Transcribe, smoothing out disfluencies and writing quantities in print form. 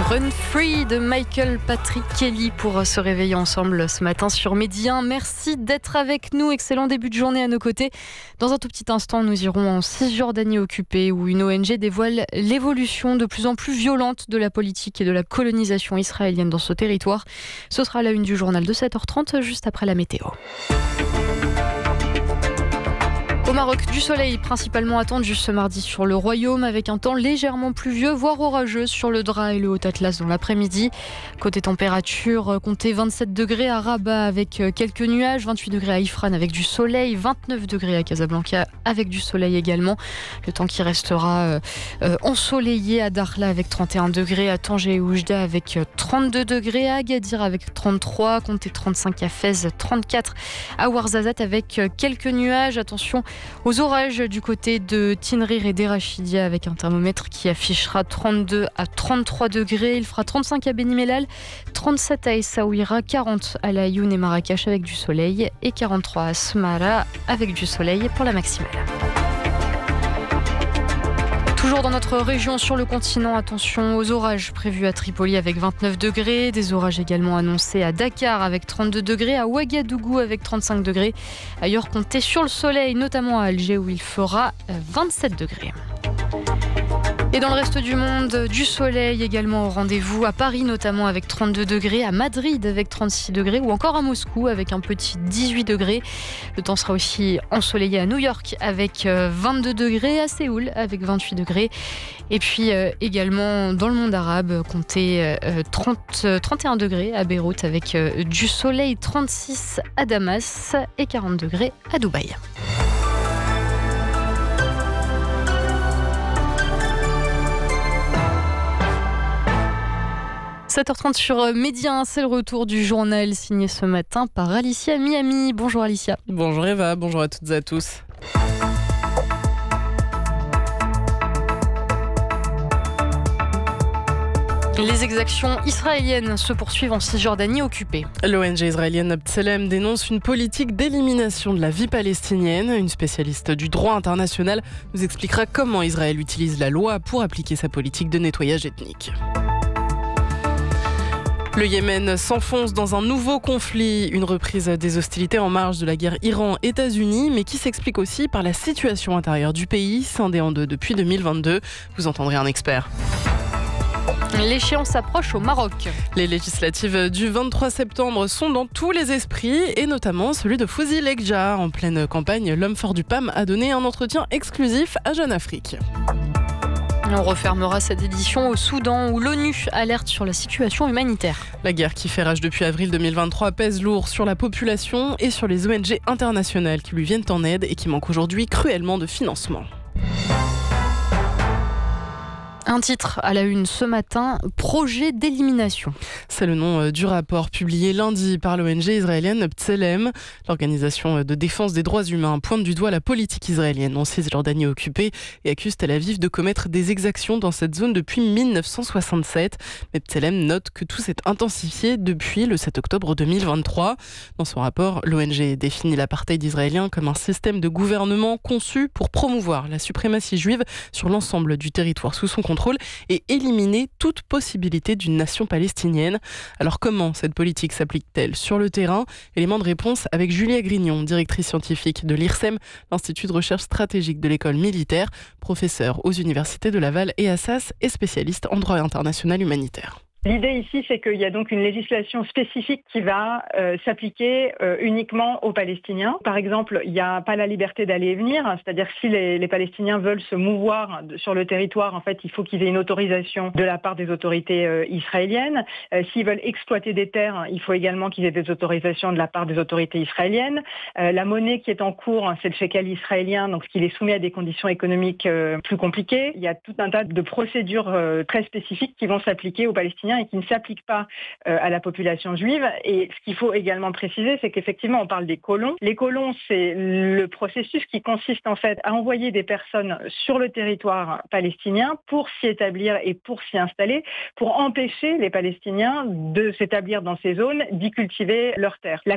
Run Free de Michael Patrick Kelly pour se réveiller ensemble ce matin sur Midi 1. Merci d'être avec nous. Excellent début de journée à nos côtés. Dans un tout petit instant, nous irons en Cisjordanie occupée où une ONG dévoile l'évolution de plus en plus violente de la politique et de la colonisation israélienne dans ce territoire. Ce sera la une du journal de 7h30 juste après la météo. Au Maroc, du soleil principalement attendu ce mardi sur le Royaume avec un temps légèrement pluvieux, voire orageux sur le Dra et le Haut-Atlas dans l'après-midi. Côté température, comptez 27 degrés à Rabat avec quelques nuages, 28 degrés à Ifrane avec du soleil, 29 degrés à Casablanca avec du soleil également. Le temps qui restera ensoleillé à Dakhla avec 31 degrés, à Tanger et Oujda avec 32 degrés, à Agadir avec 33, comptez 35 à Fès, 34 à Ouarzazate avec quelques nuages. Attention aux orages du côté de Tinrir et d'Erachidia avec un thermomètre qui affichera 32 à 33 degrés. Il fera 35 à Beni Mellal, 37 à Essaouira, 40 à La Ayoune et Marrakech avec du soleil et 43 à Smara avec du soleil pour la maximale. Toujours dans notre région, sur le continent, attention aux orages prévus à Tripoli avec 29 degrés. Des orages également annoncés à Dakar avec 32 degrés, à Ouagadougou avec 35 degrés. Ailleurs, comptez sur le soleil, notamment à Alger où il fera 27 degrés. Et dans le reste du monde, du soleil également au rendez-vous, à Paris notamment avec 32 degrés, à Madrid avec 36 degrés ou encore à Moscou avec un petit 18 degrés. Le temps sera aussi ensoleillé à New York avec 22 degrés, à Séoul avec 28 degrés. Et puis également dans le monde arabe, comptez 31 degrés à Beyrouth avec du soleil, 36 à Damas et 40 degrés à Dubaï. 7h30 sur Midi 1, c'est le retour du journal signé ce matin par Alicia Miami. Bonjour Alicia. Bonjour Eva, bonjour à toutes et à tous. Les exactions israéliennes se poursuivent en Cisjordanie occupée. L'ONG israélienne B'Tselem dénonce une politique d'élimination de la vie palestinienne. Une spécialiste du droit international nous expliquera comment Israël utilise la loi pour appliquer sa politique de nettoyage ethnique. Le Yémen s'enfonce dans un nouveau conflit, une reprise des hostilités en marge de la guerre Iran-États-Unis, mais qui s'explique aussi par la situation intérieure du pays, scindé en deux depuis 2022. Vous entendrez un expert. L'échéance s'approche au Maroc. Les législatives du 23 septembre sont dans tous les esprits, et notamment celui de Fouzi Lekja. En pleine campagne, l'homme fort du PAM a donné un entretien exclusif à Jeune Afrique. On refermera cette édition au Soudan où l'ONU alerte sur la situation humanitaire. La guerre qui fait rage depuis avril 2023 pèse lourd sur la population et sur les ONG internationales qui lui viennent en aide et qui manquent aujourd'hui cruellement de financement. Un titre à la une ce matin, projet d'élimination. C'est le nom du rapport publié lundi par l'ONG israélienne B'Tselem. L'organisation de défense des droits humains pointe du doigt la politique israélienne en Cisjordanie occupée et accuse Tel Aviv de commettre des exactions dans cette zone depuis 1967. Mais B'Tselem note que tout s'est intensifié depuis le 7 octobre 2023. Dans son rapport, l'ONG définit l'apartheid israélien comme un système de gouvernement conçu pour promouvoir la suprématie juive sur l'ensemble du territoire sous son contrôle et éliminer toute possibilité d'une nation palestinienne. Alors comment cette politique s'applique-t-elle sur le terrain ? Élément de réponse avec Julia Grignon, directrice scientifique de l'IRSEM, l'Institut de recherche stratégique de l'école militaire, professeure aux universités de Laval et Assas et spécialiste en droit international humanitaire. L'idée ici, c'est qu'il y a donc une législation spécifique qui va s'appliquer uniquement aux Palestiniens. Par exemple, il n'y a pas la liberté d'aller et venir, c'est-à-dire que si les Palestiniens veulent se mouvoir sur le territoire, en fait, il faut qu'ils aient une autorisation de la part des autorités israéliennes. S'ils veulent exploiter des terres, il faut également qu'ils aient des autorisations de la part des autorités israéliennes. La monnaie qui est en cours, c'est le shekel israélien, donc ce qui est soumis à des conditions économiques plus compliquées. Il y a tout un tas de procédures très spécifiques qui vont s'appliquer aux Palestiniens et qui ne s'applique pas à la population juive. Et ce qu'il faut également préciser, c'est qu'effectivement, on parle des colons. Les colons, c'est le processus qui consiste en fait à envoyer des personnes sur le territoire palestinien pour s'y établir et pour s'y installer, pour empêcher les Palestiniens de s'établir dans ces zones, d'y cultiver leurs terres. La